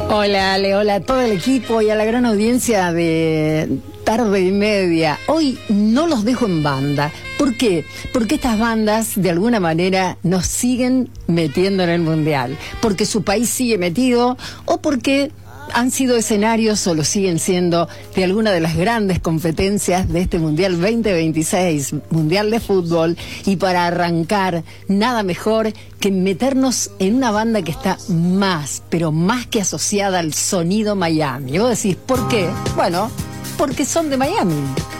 Hola Ale, hola a todo el equipo y a la gran audiencia de Tarde y Media. Hoy no los dejo en banda. ¿Por qué? Porque estas bandas de alguna manera nos siguen metiendo en el Mundial. Porque su país sigue metido o porque han sido escenarios o lo siguen siendo de alguna de las grandes competencias de este Mundial 2026, Mundial de Fútbol. Y para arrancar, nada mejor que meternos en una banda que está más, pero más que asociada al sonido Miami. Y vos decís, ¿por qué? Bueno, porque son de Miami.